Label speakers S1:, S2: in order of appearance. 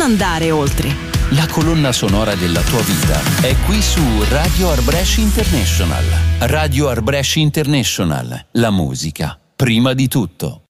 S1: andare oltre.
S2: La colonna sonora della tua vita è qui su Radio Arbresh International. Radio Arbresh International, la musica prima di tutto.